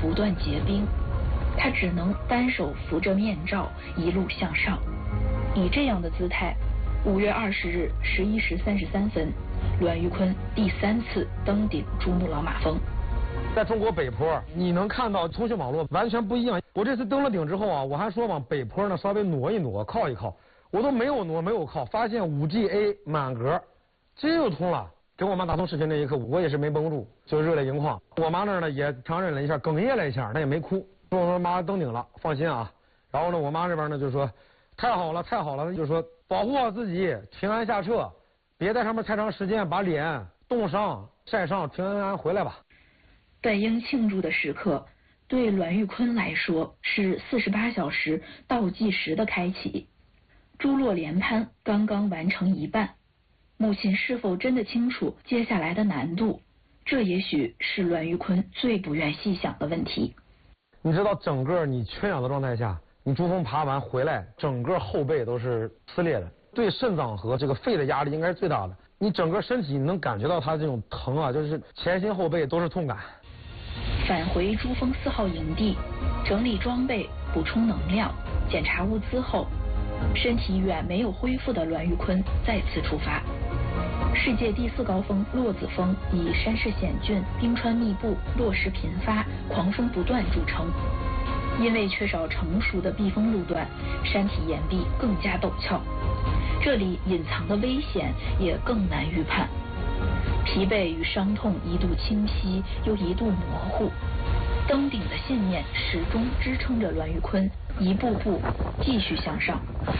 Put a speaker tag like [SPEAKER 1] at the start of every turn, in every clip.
[SPEAKER 1] 不断结冰，他只能单手扶着面罩一路向上。以这样的姿态，5月20日11时33分，栾玉坤第3次登顶珠穆朗玛峰。
[SPEAKER 2] 在中国北坡，你能看到通讯网络完全不一样。我这次登了顶之后啊，我还说往北坡呢稍微挪一挪，靠一靠，我都没有挪，没有靠，发现5G A 满格，这就通了。跟我妈打通视频那一刻，我也是没绷住，就热泪盈眶。我妈那儿呢也强忍了一下，哽咽了一下，但也没哭。我说妈登顶了，放心啊。然后呢，我妈这边呢就说太好了，太好了，就说保护好自己，平安下撤，别在上面太长时间，把脸冻伤、晒伤，平安安回来吧。
[SPEAKER 1] 本应庆祝的时刻，对栾玉坤来说是48小时倒计时的开启。珠洛连攀刚刚完成一半，母亲是否真的清楚接下来的难度？这也许是栾玉坤最不愿细想的问题。
[SPEAKER 2] 你知道，整个你缺氧的状态下，你珠峰爬完回来，整个后背都是撕裂的，对肾脏和这个肺的压力应该是最大的。你整个身体能感觉到它这种疼啊，就是前心后背都是痛感。
[SPEAKER 1] 返回珠峰4号营地，整理装备、补充能量、检查物资后，身体远没有恢复的栾玉坤再次出发。世界第4高峰洛子峰以山势险峻、冰川密布、落石频发、狂风不断著称。因为缺少成熟的避风路段，山体岩壁更加陡峭，这里隐藏的危险也更难预判。疲惫与伤痛一度清晰，又一度模糊。登顶的信念始终支撑着栾玉坤一步步继续向上。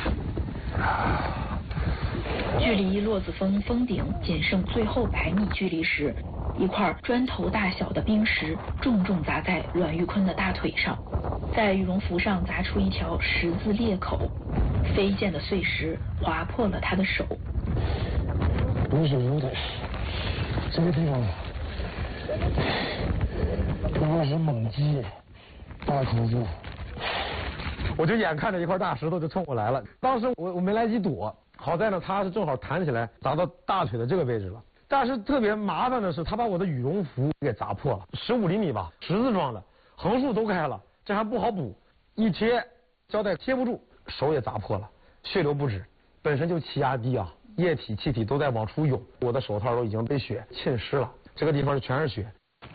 [SPEAKER 1] 距离洛子峰峰顶仅剩最后100米距离时，一块砖头大小的冰石重重砸在栾玉坤的大腿上，在羽绒服上砸出一条十字裂口，飞溅的碎石划破了他的手。
[SPEAKER 3] 我手有点，这个地方主要是猛击，大口子。
[SPEAKER 2] 我就眼看着一块大石头就冲过来了，当时我没来及躲，好在呢它是正好弹起来砸到大腿的这个位置了。但是特别麻烦的是，他把我的羽绒服给砸破了，15厘米吧，十字状的，横竖都开了，这还不好补，一贴胶带贴不住，手也砸破了，血流不止。本身就气压低啊，液体气体都在往出涌，我的手套都已经被血浸湿了，这个地方全是血。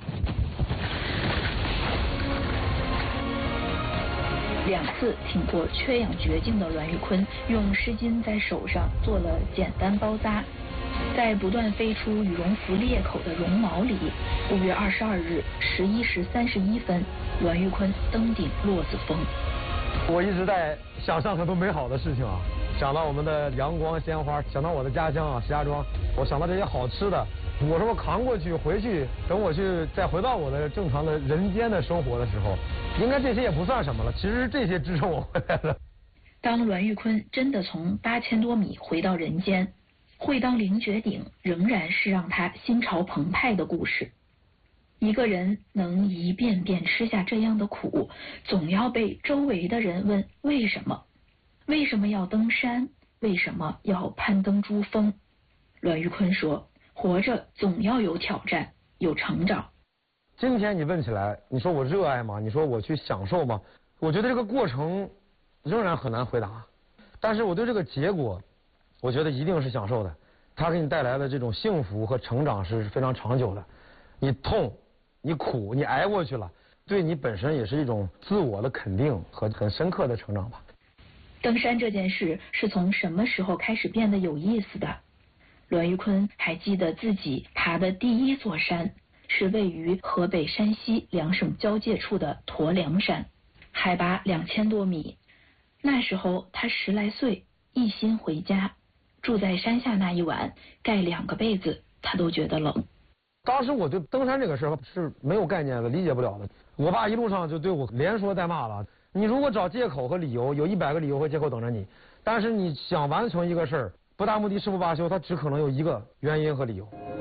[SPEAKER 1] 2次挺过缺氧绝境的栾玉坤，用湿巾在手上做了简单包扎，在不断飞出羽绒服裂口的绒毛里，5月22日11时31分，栾玉坤登顶洛子峰。
[SPEAKER 2] 我一直在想象很多美好的事情啊，想到我们的阳光鲜花，想到我的家乡啊石家庄，我想到这些好吃的，我说我扛过去，回去等我去再回到我的正常的人间的生活的时候，应该这些也不算什么了，其实是这些支撑我回来的。
[SPEAKER 1] 当栾玉坤真的从8000多米回到人间，会当凌绝顶仍然是让他心潮澎湃的故事。一个人能一遍遍吃下这样的苦，总要被周围的人问为什么？为什么要登山？为什么要攀登珠峰？栾玉坤说，活着总要有挑战，有成长。
[SPEAKER 2] 今天你问起来，你说我热爱吗？你说我去享受吗？我觉得这个过程仍然很难回答，但是我对这个结果，我觉得一定是享受的。它给你带来的这种幸福和成长是非常长久的。你痛，你苦，你挨过去了，对你本身也是一种自我的肯定和很深刻的成长吧。
[SPEAKER 1] 登山这件事是从什么时候开始变得有意思的？栾玉坤还记得自己爬的第一座山是位于河北山西2省交界处的驼梁山，海拔2000多米。那时候他10来岁，一心回家，住在山下那一晚，盖2个被子，他都觉得冷。
[SPEAKER 2] 当时我对登山这个事儿是没有概念的，理解不了的。我爸一路上就对我连说带骂了。你如果找借口和理由，有100个理由和借口等着你。但是你想完成一个事儿，不达目的誓不罢休，它只可能有一个原因和理由。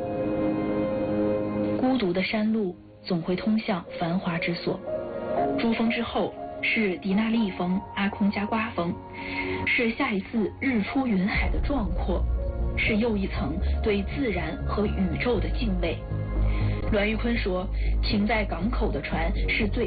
[SPEAKER 1] 孤独的山路总会通向繁华之所。珠峰之后是迪纳利峰、阿空加瓜峰，是下一次日出云海的壮阔，是又一层对自然和宇宙的敬畏。栾玉坤说，停在港口的船是最